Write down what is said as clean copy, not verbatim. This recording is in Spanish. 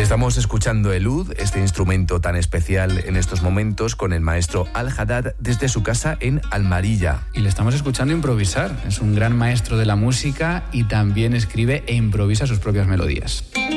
Estamos escuchando el oud, este instrumento tan especial en estos momentos, con el maestro Al-Haddad desde su casa en Almarilla. Y le estamos escuchando improvisar. Es un gran maestro de la música y también escribe e improvisa sus propias melodías.